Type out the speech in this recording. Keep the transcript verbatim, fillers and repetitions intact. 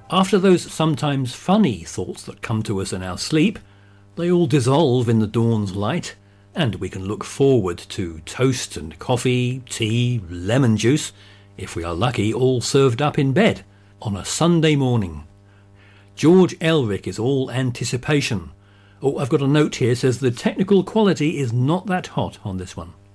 After those sometimes funny thoughts that come to us in our sleep, they all dissolve in the dawn's light, and we can look forward to toast and coffee, tea, lemon juice, if we are lucky, all served up in bed on a Sunday morning. George Elric is all anticipation. Oh, I've got a note here, says the technical quality is not that hot on this one.